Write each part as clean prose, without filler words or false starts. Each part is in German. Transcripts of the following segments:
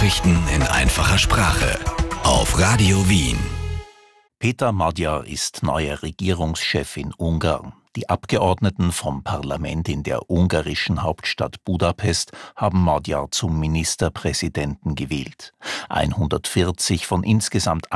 Nachrichten in einfacher Sprache auf Radio Wien. Péter Magyar ist neuer Regierungschef in Ungarn. Die Abgeordneten vom Parlament in der ungarischen Hauptstadt Budapest haben Magyar zum Ministerpräsidenten gewählt. 140 von insgesamt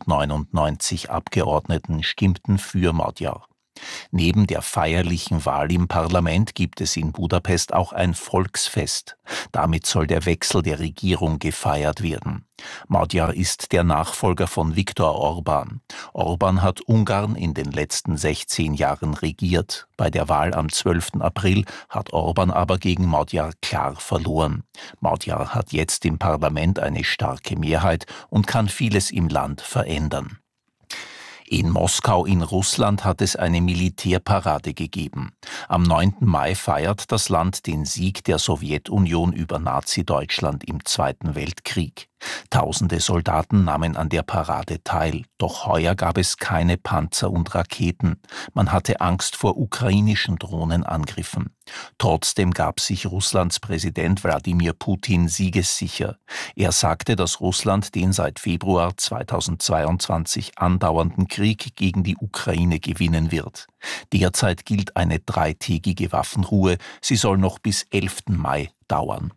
199 Abgeordneten stimmten für Magyar. Neben der feierlichen Wahl im Parlament gibt es in Budapest auch ein Volksfest. Damit soll der Wechsel der Regierung gefeiert werden. Magyar ist der Nachfolger von Viktor Orbán. Orbán hat Ungarn in den letzten 16 Jahren regiert. Bei der Wahl am 12. April hat Orbán aber gegen Magyar klar verloren. Magyar hat jetzt im Parlament eine starke Mehrheit und kann vieles im Land verändern. In Moskau in Russland hat es eine Militärparade gegeben. Am 9. Mai feiert das Land den Sieg der Sowjetunion über Nazi-Deutschland im Zweiten Weltkrieg. Tausende Soldaten nahmen an der Parade teil, doch heuer gab es keine Panzer und Raketen. Man hatte Angst vor ukrainischen Drohnenangriffen. Trotzdem gab sich Russlands Präsident Wladimir Putin siegessicher. Er sagte, dass Russland den seit Februar 2022 andauernden Krieg gegen die Ukraine gewinnen wird. Derzeit gilt eine 3-tägige Waffenruhe, sie soll noch bis 11. Mai dauern.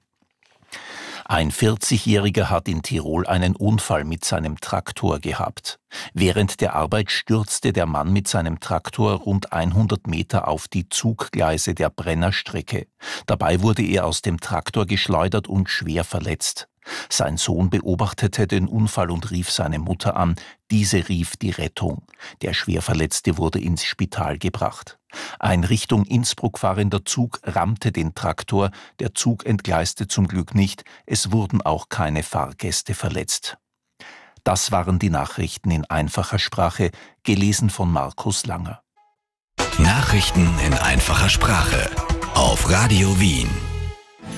Ein 40-Jähriger hat in Tirol einen Unfall mit seinem Traktor gehabt. Während der Arbeit stürzte der Mann mit seinem Traktor rund 100 Meter auf die Zuggleise der Brennerstrecke. Dabei wurde er aus dem Traktor geschleudert und schwer verletzt. Sein Sohn beobachtete den Unfall und rief seine Mutter an. Diese rief die Rettung. Der Schwerverletzte wurde ins Spital gebracht. Ein Richtung Innsbruck fahrender Zug rammte den Traktor. Der Zug entgleiste zum Glück nicht. Es wurden auch keine Fahrgäste verletzt. Das waren die Nachrichten in einfacher Sprache, gelesen von Markus Langer. Nachrichten in einfacher Sprache auf Radio Wien.